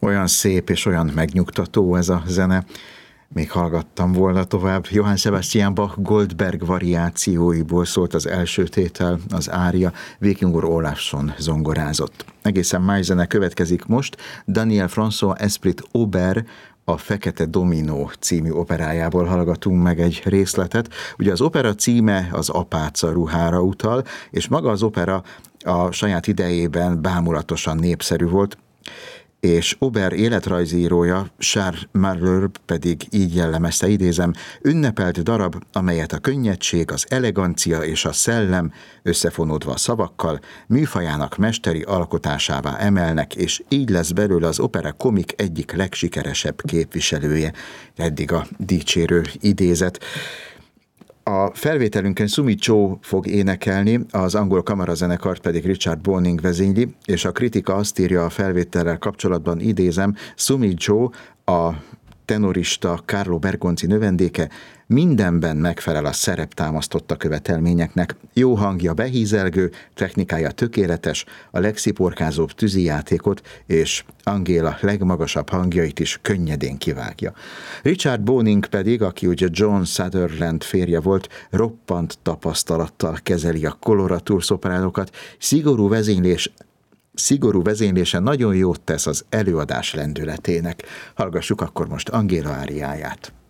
Olyan szép és olyan megnyugtató ez a zene. Még hallgattam volna tovább. Johann Sebastian Bach Goldberg variációiból szólt az első tétel, az ária. Vikingur Olafsson zongorázott. Egészen más zene következik most. Daniel François Esprit Auber a Fekete Dominó című operájából hallgatunk meg egy részletet. Ugye az opera címe az apáca ruhára utal, és maga az opera a saját idejében bámulatosan népszerű volt, és Auber életrajzírója Charles Marleau pedig így jellemezte, idézem, ünnepelt darab, amelyet a könnyedség, az elegancia és a szellem összefonódva a szavakkal műfajának mesteri alkotásává emelnek, és így lesz belőle az opera komik egyik legsikeresebb képviselője. Eddig a dicsérő idézet. A felvételünkön Sumi Cho fog énekelni, az angol kamarazenekart pedig Richard Boning vezényli, és a kritika azt írja a felvétellel kapcsolatban, idézem, Sumi Cho, a tenorista Carlo Bergonzi növendéke, mindenben megfelel a szereptámasztotta követelményeknek. Jó hangja behízelgő, technikája tökéletes, a legsziporkázóbb tűzijátékot és Angéla legmagasabb hangjait is könnyedén kivágja. Richard Boning pedig, aki ugye John Sutherland férje volt, roppant tapasztalattal kezeli a koloratúr-szopránokat, szigorú vezénylése nagyon jót tesz az előadás lendületének. Hallgassuk akkor most Angéla áriáját.